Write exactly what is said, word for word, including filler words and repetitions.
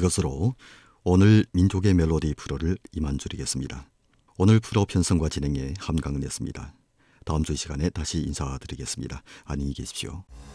이것으로 오늘 민족의 멜로디 프로를 이만 줄이겠습니다. 오늘 프로 편성과 진행에 함강은했습니다. 다음 주 이 시간에 다시 인사드리겠습니다. 안녕히 계십시오.